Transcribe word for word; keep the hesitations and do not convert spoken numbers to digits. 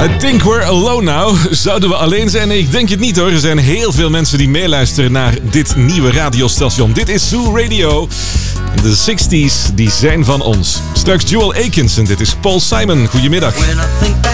I think we're alone now. Zouden we alleen zijn? Nee, ik denk het niet hoor. Er zijn heel veel mensen die meeluisteren naar dit nieuwe radiostation. Dit is Zoo Radio. De zestig's, die zijn van ons. Straks Jewel Akins en dit is Paul Simon. Goedemiddag.